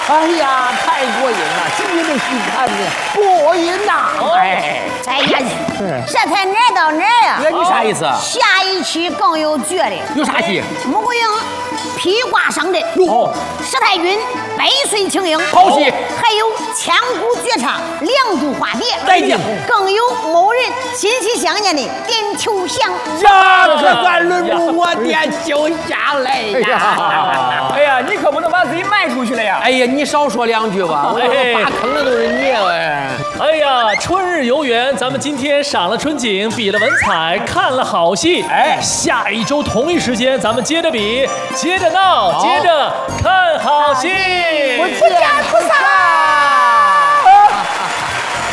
哎呀，太过瘾了！今天这戏看的过瘾呐！哎， 哎呀，这才哪儿到哪儿呀？ 你啥意思？ 下一期更有绝的。 有啥戏？ 穆桂英披挂上阵，佘太君背水请缨， 好戏。 还有腔鼓绝唱，梁祝化蝶， 再见。 更有某人心系相念的点秋香。 呀，可算轮不我点秋香来呀！ 哎呀，你可不能把自己卖出去了呀！ 哎呀，你少说两句吧，我扒坑的都是你哎！ 哎呀，春日游园，咱们今天赏了春景，比了文采，看了好戏。哎，下一周同一时间，咱们接着比，接着闹，接着看好戏。 不见不散。